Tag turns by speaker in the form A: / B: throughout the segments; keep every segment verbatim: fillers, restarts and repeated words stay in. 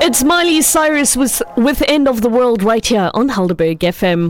A: It's Miley Cyrus with, with End of the World right here on Helderberg F M.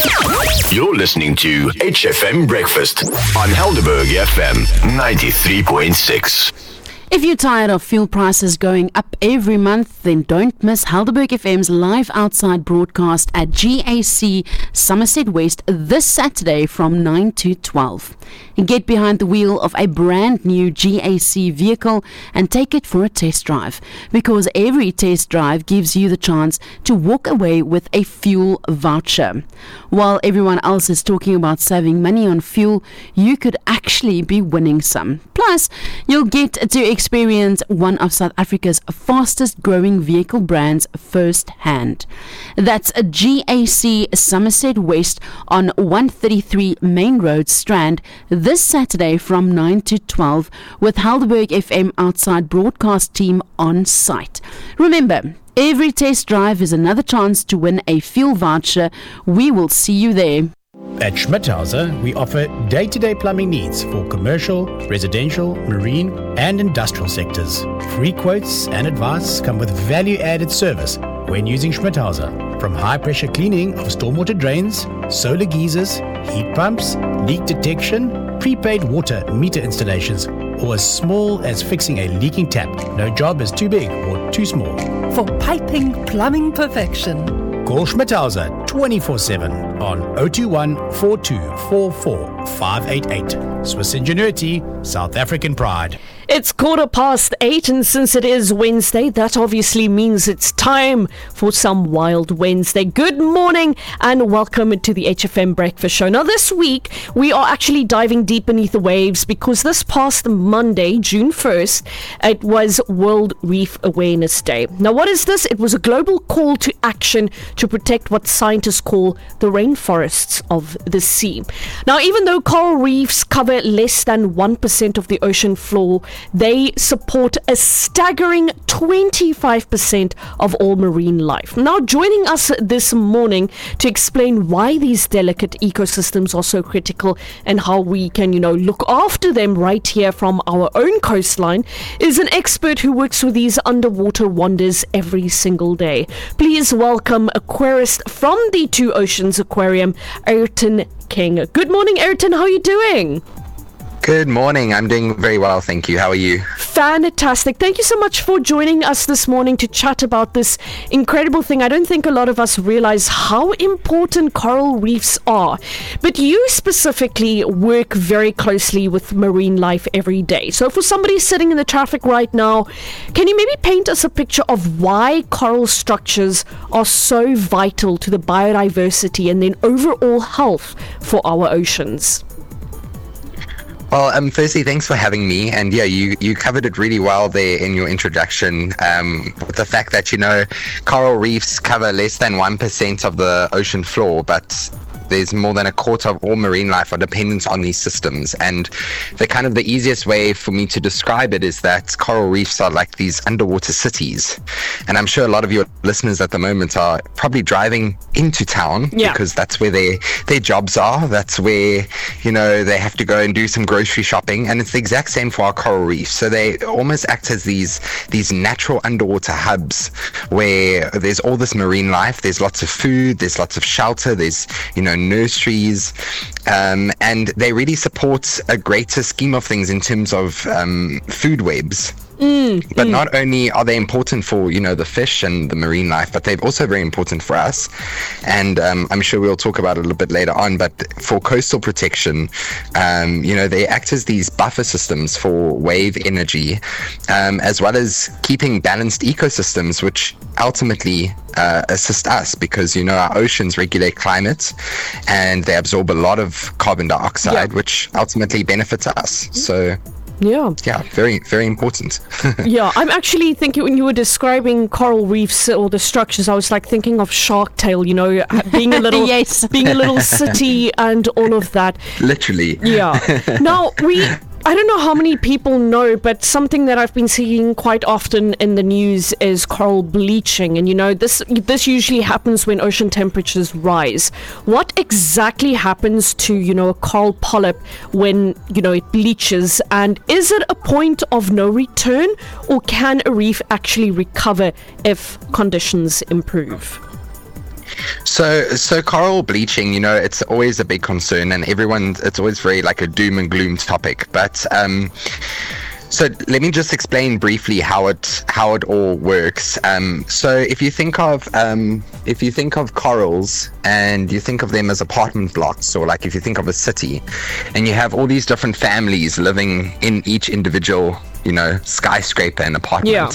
B: You're listening to H F M Breakfast on Helderberg F M ninety-three point six.
C: If you're tired of fuel prices going up every month, then don't miss Helderberg F M's live outside broadcast at G A C Somerset West this Saturday from nine to twelve. Get behind the wheel of a brand new G A C vehicle and take it for a test drive, because every test drive gives you the chance to walk away with a fuel voucher. While everyone else is talking about saving money on fuel, you could actually be winning some. Plus, you'll get to experience one of South Africa's fastest growing vehicle brands firsthand. That's a G A C Somerset West on one thirty-three Main Road, Strand, this Saturday from nine to twelve, with Helderberg F M outside broadcast team on site. Remember, every test drive is another chance to win a fuel voucher. We will see you there.
D: At Schmidhauser, we offer day-to-day plumbing needs for commercial, residential, marine, and industrial sectors. Free quotes and advice come with value-added service when using Schmidhauser. From high-pressure cleaning of stormwater drains, solar geysers, heat pumps, leak detection, prepaid water meter installations, or as small as fixing a leaking tap. No job is too big or too small.
E: For piping plumbing perfection,
D: call Schmidhauser twenty-four seven on zero two one, four two four four, five eight eight. Swiss ingenuity, South African pride.
A: It's quarter past eight, and since it is Wednesday, that obviously means it's time for some Wild Wednesday. Good morning and welcome to the H F M Breakfast Show. Now this week, we are actually diving deep beneath the waves, because this past Monday, June first, it was World Reef Awareness Day. Now what is this? It was a global call to action to protect what scientists call the rainforests of the sea. Now, even though coral reefs cover less than one percent of the ocean floor, they support a staggering twenty-five percent of all marine life. Now, joining us this morning to explain why these delicate ecosystems are so critical and how we can, you know, look after them right here from our own coastline is an expert who works with these underwater wonders every single day. Please welcome aquarist from the Two Oceans Aquarium, Ayrton King. Good morning, Ayrton. How are you doing?
F: Good morning. I'm doing very well, thank you. How are you?
A: Fantastic. Thank you so much for joining us this morning to chat about this incredible thing. I don't think a lot of us realize how important coral reefs are. But you specifically work very closely with marine life every day. So for somebody sitting in the traffic right now, can you maybe paint us a picture of why coral structures are so vital to the biodiversity and then overall health for our oceans?
F: Well, um, firstly, thanks for having me. And yeah, you, you covered it really well there in your introduction, um, with the fact that, you know, coral reefs cover less than one percent of the ocean floor, but there's more than a quarter of all marine life are dependent on these systems. And the kind of the easiest way for me to describe it is that coral reefs are like these underwater cities. And I'm sure a lot of your listeners at the moment are probably driving into town, yeah, because that's where their their jobs are. That's where, you know, they have to go and do some grocery shopping. And it's the exact same for our coral reefs. So they almost act as these these natural underwater hubs where there's all this marine life. There's lots of food, there's lots of shelter, there's, you know, nurseries, um, and they really support a greater scheme of things in terms of um, food webs. Mm, but mm. not only are they important for, you know, the fish and the marine life, but they're also very important for us. And um, I'm sure we'll talk about it a little bit later on, but for coastal protection, um, you know, they act as these buffer systems for wave energy, um, as well as keeping balanced ecosystems, which ultimately uh, assist us because, you know, our oceans regulate climate and they absorb a lot of carbon dioxide, yeah, which ultimately benefits us. So
A: Yeah.
F: Yeah, very, very important.
A: Yeah, I'm actually thinking when you were describing coral reefs or the structures, I was like thinking of Shark Tale, you know, being a little,
C: yes.
A: being a little city and all of that.
F: Literally.
A: Yeah. Now, we... I don't know how many people know, but something that I've been seeing quite often in the news is coral bleaching. And, you know, this this usually happens when ocean temperatures rise. What exactly happens to, you know, a coral polyp when, you know, it bleaches? And is it a point of no return, or can a reef actually recover if conditions improve?
F: So, so coral bleaching, you know, it's always a big concern, and everyone, it's always very like a doom and gloom topic. But um, so let me just explain briefly how it how it all works. Um, so if you think of um, if you think of corals and you think of them as apartment blocks, or like if you think of a city, and you have all these different families living in each individual, you know, skyscraper and apartment.
A: Yeah.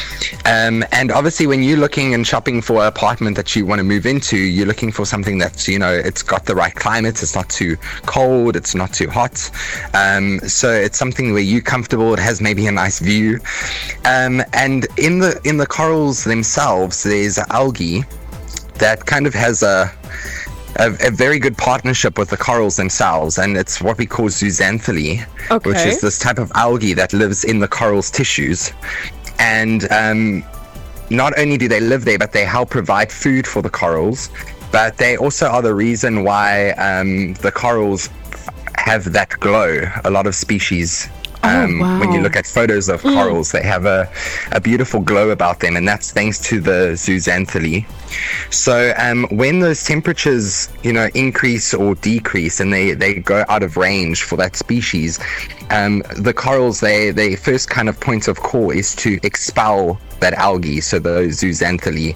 F: Um, and obviously when you're looking and shopping for an apartment that you want to move into, you're looking for something that's, you know, it's got the right climate. It's not too cold. It's not too hot. Um, so it's something where you're comfortable. It has maybe a nice view. Um, and in the, in the corals themselves, there's algae that kind of has a, A, a very good partnership with the corals themselves, and it's what we call zooxanthellae,
A: Okay.
F: which is this type of algae that lives in the coral's tissues. And um, not only do they live there, but they help provide food for the corals, but they also are the reason why um, the corals have that glow. A lot of species, Um,
C: Oh, wow.
F: when you look at photos of corals, they have a, a beautiful glow about them, and that's thanks to the zooxanthellae. So um, when those temperatures, you know, increase or decrease, and they, they go out of range for that species, um, the corals, they, they first kind of point of call is to expel that algae, so the zooxanthellae.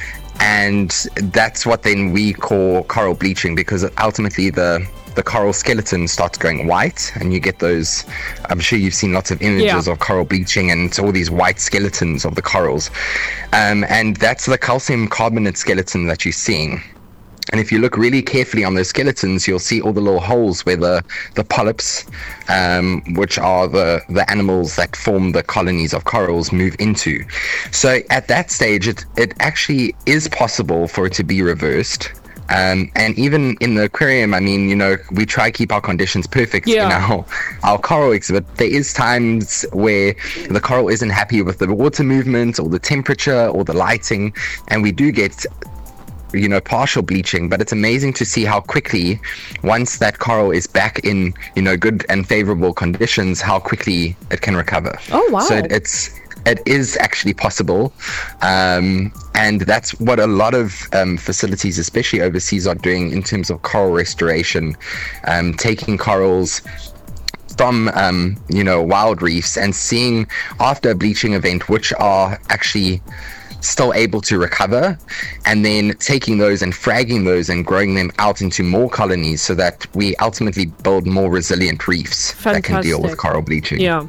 F: And that's what then we call coral bleaching, because ultimately the the coral skeleton starts going white, and you get those, I'm sure you've seen lots of images
A: Yeah.
F: of coral bleaching, and it's all these white skeletons of the corals. Um, and that's the calcium carbonate skeleton that you're seeing. And if you look really carefully on those skeletons, you'll see all the little holes where the, the polyps, um, which are the, the animals that form the colonies of corals, move into. So at that stage, it, it actually is possible for it to be reversed. Um, and even in the aquarium, I mean, you know, we try to keep our conditions perfect
A: Yeah.
F: in our, our coral exhibit. There is times where the coral isn't happy with the water movement or the temperature or the lighting, and we do get, you know, partial bleaching. But it's amazing to see how quickly, once that coral is back in, you know, good and favorable conditions, how quickly it can recover.
A: Oh, wow.
F: So it, it's it is actually possible, um, and that's what a lot of um, facilities, especially overseas, are doing in terms of coral restoration, um, taking corals from um, you know, wild reefs and seeing after a bleaching event which are actually still able to recover, and then taking those and fragging those and growing them out into more colonies, so that we ultimately build more resilient reefs that can deal with
A: Fantastic.
F: coral bleaching.
A: Yeah.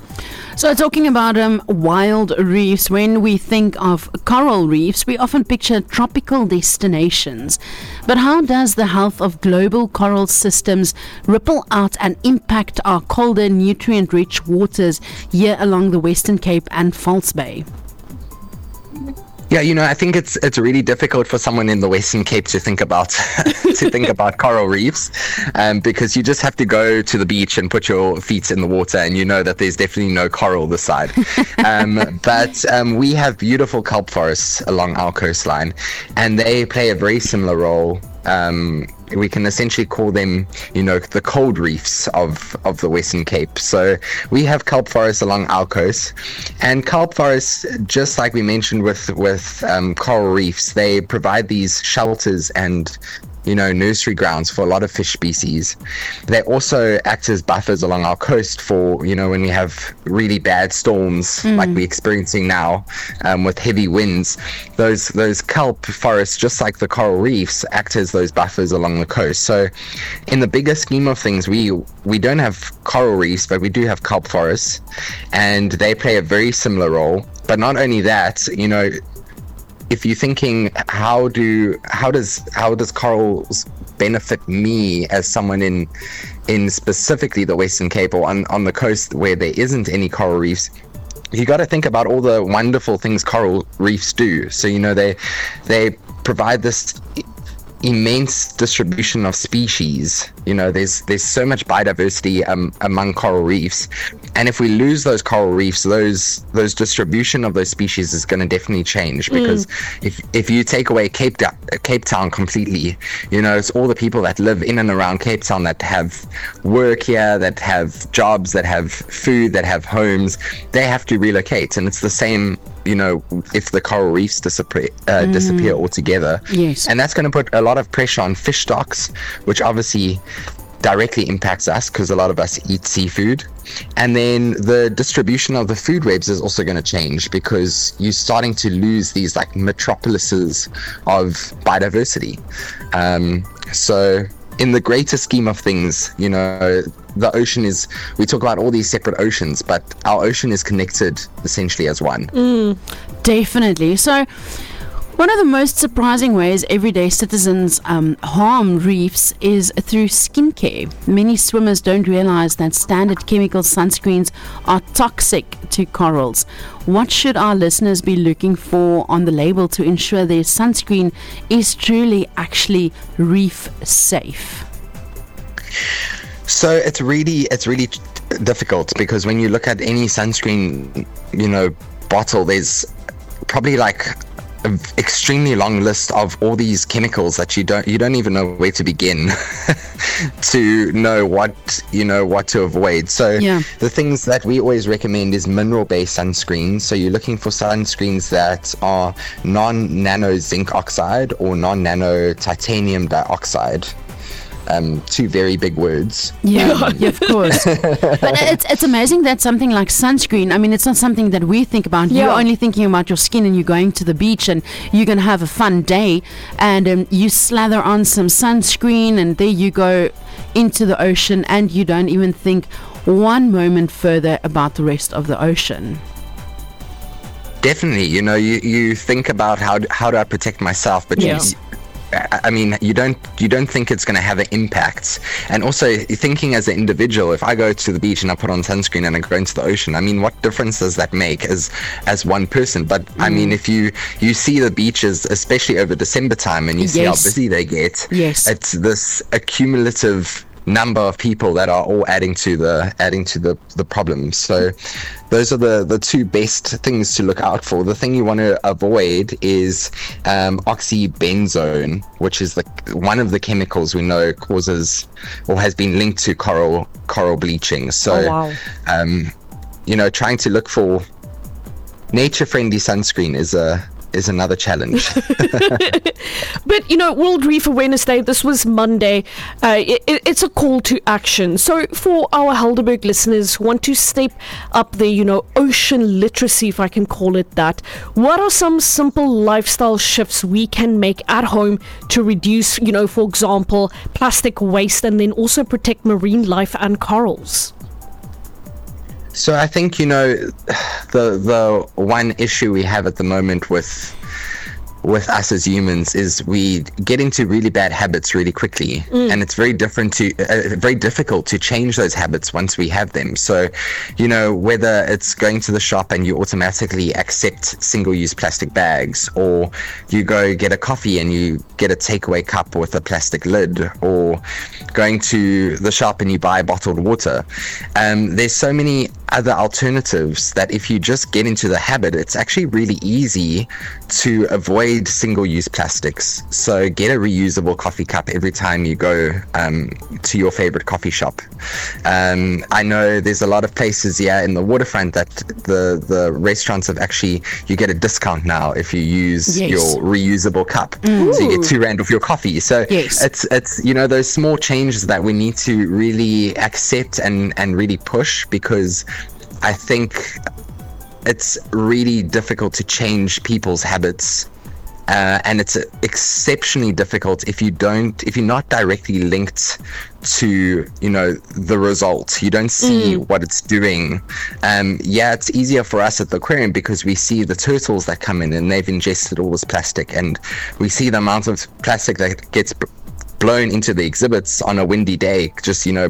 C: So talking about um, wild reefs, when we think of coral reefs, we often picture tropical destinations. But how does the health of global coral systems ripple out and impact our colder, nutrient-rich waters here along the Western Cape and False Bay?
F: Yeah, you know, I think it's it's really difficult for someone in the Western Cape to think about to think about coral reefs, um, because you just have to go to the beach and put your feet in the water, and you know that there's definitely no coral this side. Um, but um, we have beautiful kelp forests along our coastline, and they play a very similar role. Um, we can essentially call them, you know, the cold reefs of, of the Western Cape. So we have kelp forests along our coast, and kelp forests, just like we mentioned with, with um, coral reefs, they provide these shelters and, you know, nursery grounds for a lot of fish species. They also act as buffers along our coast for, you know, when we have really bad storms mm. like we're experiencing now, um, with heavy winds. Those those kelp forests, just like the coral reefs, act as those buffers along the coast. So in the bigger scheme of things, we we don't have coral reefs, but we do have kelp forests, and they play a very similar role. But not only that, you know, if you're thinking, how do how does how does corals benefit me as someone in in specifically the Western Cape or on, on the coast where there isn't any coral reefs, you got to think about all the wonderful things coral reefs do. So, you know, they they provide this immense distribution of species. You know, there's there's so much biodiversity um, among coral reefs, and if we lose those coral reefs, those those distribution of those species is going to definitely change, because mm. if if you take away Cape da- Cape Town completely, you know, it's all the people that live in and around Cape Town that have work here, that have jobs, that have food, that have homes. They have to relocate, and it's the same, you know, if the coral reefs disappear uh, mm. disappear altogether.
C: Yes.
F: And that's going to put a lot of pressure on fish stocks, which obviously directly impacts us because a lot of us eat seafood. And then the distribution of the food webs is also going to change, because you're starting to lose these like metropolises of biodiversity. Um, so in the greater scheme of things, you know, the ocean is, we talk about all these separate oceans, but our ocean is connected essentially as one.
C: Mm, definitely. So one of the most surprising ways everyday citizens um, harm reefs is through skincare. Many swimmers don't realize that standard chemical sunscreens are toxic to corals. What should our listeners be looking for on the label to ensure their sunscreen is truly actually reef safe?
F: So it's really it's really difficult, because when you look at any sunscreen, you know, bottle, there's probably like an extremely long list of all these chemicals that you don't you don't even know where to begin to know what you know what to avoid. So
C: yeah.
F: the things that we always recommend is mineral-based sunscreens. So you're looking for sunscreens that are non-nano zinc oxide or non-nano titanium dioxide. Um, two very big words.
C: Yeah, um, yeah, of course. But it's it's amazing that something like sunscreen, I mean, it's not something that we think about.
A: Yeah.
C: You're only thinking about your skin, and you're going to the beach and you're going to have a fun day, and um, you slather on some sunscreen, and there you go into the ocean, and you don't even think one moment further about the rest of the ocean.
F: Definitely. You know, you, you think about how do, how do I protect myself, but
A: Yeah.
F: you I mean, you don't you don't think it's going to have an impact. And also thinking as an individual, if I go to the beach and I put on sunscreen and I go into the ocean, I mean, what difference does that make as as one person? But mm. I mean, if you you see the beaches, especially over December time, and you see
C: yes.
F: how busy they get,
C: yes.
F: it's this accumulative number of people that are all adding to the adding to the the problem. So those are the the two best things to look out for. The thing you want to avoid is um, oxybenzone, which is the one of the chemicals we know causes or has been linked to coral coral bleaching. So
A: oh, wow.
F: um, you know, trying to look for nature friendly sunscreen is a is another challenge.
A: But, you know, World Reef Awareness Day, this was Monday. Uh, it, it's a call to action. So for our Helderberg listeners who want to step up their, you know, ocean literacy, if I can call it that, what are some simple lifestyle shifts we can make at home to reduce, you know, for example, plastic waste, and then also protect marine life and corals?
F: So I think, you know, the the one issue we have at the moment with with us as humans is we get into really bad habits really quickly, mm. and it's very different to uh, very difficult to change those habits once we have them. So, you know, whether it's going to the shop and you automatically accept single-use plastic bags, or you go get a coffee and you get a takeaway cup with a plastic lid, or going to the shop and you buy bottled water. Um, there's so many other alternatives that if you just get into the habit, it's actually really easy to avoid single-use plastics. So get a reusable coffee cup every time you go um, to your favorite coffee shop. Um, I know there's a lot of places here in the waterfront that the, the restaurants have actually, you get a discount now if you use
C: yes.
F: your reusable cup.
C: Mm.
F: So you get two rand off your coffee. So
C: yes.
F: it's, it's, you know, those small changes that we need to really accept and, and really push, because I think it's really difficult to change people's habits, uh, and it's exceptionally difficult if you don't, if you're not directly linked to, you know, the results. You don't see mm. what it's doing. Um, yeah, it's easier for us at the aquarium because we see the turtles that come in and they've ingested all this plastic, and we see the amount of plastic that gets b- blown into the exhibits on a windy day, just, you know,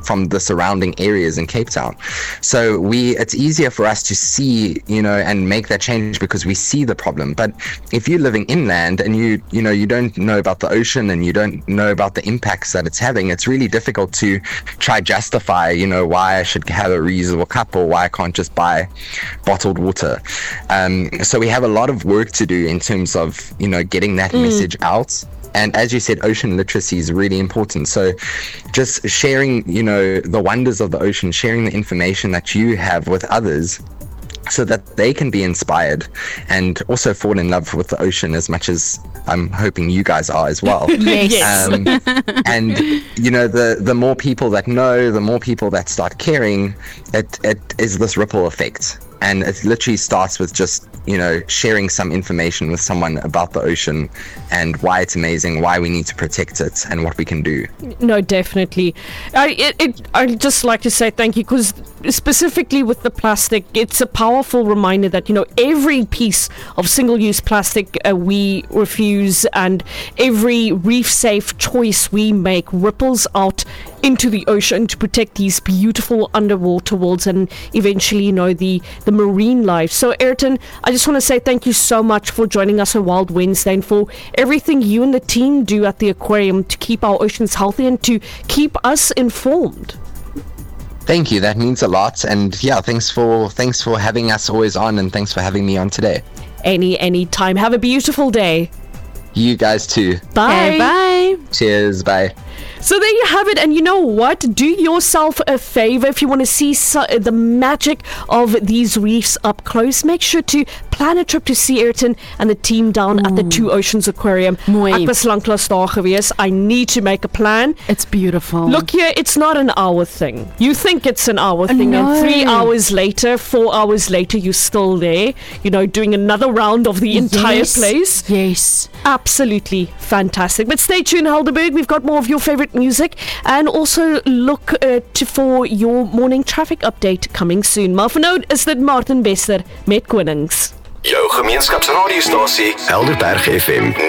F: from the surrounding areas in Cape Town. So we, it's easier for us to see, you know, and make that change because we see the problem. But if you're living inland and you, you know, you don't know about the ocean and you don't know about the impacts that it's having, it's really difficult to try justify, you know, why I should have a reusable cup or why I can't just buy bottled water. Um, so we have a lot of work to do in terms of, you know, getting that mm. message out. And as you said, ocean literacy is really important. So just sharing, you know, the wonders of the ocean, sharing the information that you have with others so that they can be inspired and also fall in love with the ocean as much as I'm hoping you guys are as well.
A: Yes.
F: Um, and, you know, the, the more people that know, the more people that start caring, it, it is this ripple effect. And it literally starts with just, you know, sharing some information with someone about the ocean and why it's amazing, why we need to protect it, and what we can do.
A: No, definitely. I it, it I'd just like to say thank you, because specifically with the plastic, it's a powerful reminder that, you know, every piece of single-use plastic uh, we refuse, and every reef-safe choice we make ripples out into the ocean to protect these beautiful underwater worlds and eventually, you know, the, the marine life. So, Ayrton, I just want to say thank you so much for joining us on Wild Wednesday and for everything you and the team do at the aquarium to keep our oceans healthy and to keep us informed.
F: Thank you. That means a lot. And yeah, thanks for thanks for having us always on, and thanks for having me on today.
A: Any, any time. Have a beautiful day.
F: You guys too.
A: Bye.
C: Okay, bye.
F: Cheers. Bye.
A: So there you have it, and you know what? Do yourself a favor if you want to see so, uh, the magic of these reefs up close. Make sure to plan a trip to see Ayrton and the team down mm. at the Two Oceans Aquarium.
C: Mooi.
A: Ek was lanklaas daar gewees. I need to make a plan.
C: It's beautiful.
A: Look here, it's not an hour thing. You think it's an hour thing,
C: no.
A: and three hours later, four hours later, you're still there, you know, doing another round of the entire
C: yes.
A: place.
C: Yes.
A: Absolutely fantastic. But stay tuned, Helderberg. We've got more of your favorite music, and also look uh, to, for your morning traffic update coming soon. Maar vir nou is dit Martin Bester met Konings.
B: Jou gemeenskapsradiostasie Helderberg F M